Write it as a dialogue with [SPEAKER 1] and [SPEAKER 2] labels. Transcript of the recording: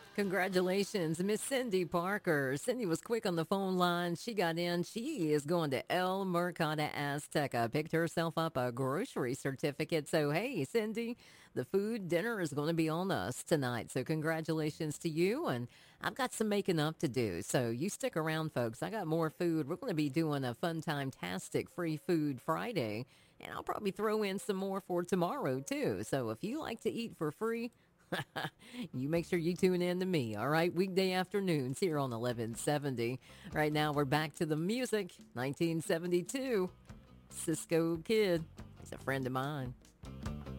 [SPEAKER 1] Congratulations, Miss Cindy Parker. Cindy was quick on the phone line. She got in. She is going to El Mercado Azteca. Picked herself up a grocery certificate. So, hey, Cindy, the food dinner is going to be on us tonight. So, congratulations to you. And I've got some making up to do. So, you stick around, folks. I got more food. We're going to be doing a fun time-tastic free food Friday. And I'll probably throw in some more for tomorrow, too. So, if you like to eat for free, you make sure you tune in to me, all right? Weekday afternoons here on 1170. Right now, we're back to the music. 1972. Cisco Kid. He's a friend of mine.